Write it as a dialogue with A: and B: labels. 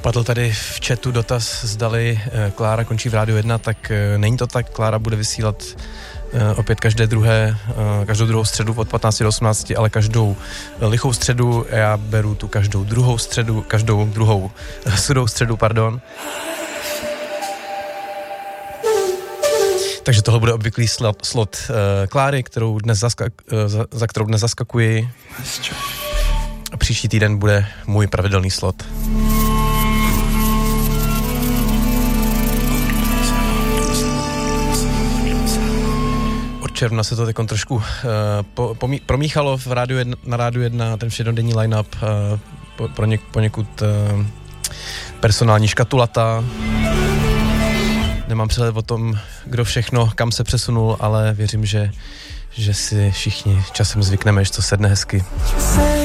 A: Padl tady v chatu dotaz, zdali Klára končí v Rádiu 1, tak není to tak. Klára bude vysílat opět každou druhou středu od 15 do 18, ale každou lichou středu. Já beru tu každou druhou sudou středu, pardon. Takže tohle bude obvyklý slot Kláry, za kterou dnes zaskakuji. A příští týden bude můj pravidelný slot. Od června se to teď trošku promíchalo na Rádiu 1, ten všednodenní line-up, poněkud personální škatulata. Nemám přehled o tom, kdo všechno, kam se přesunul, ale věřím, že si všichni časem zvykneme, že to sedne hezky.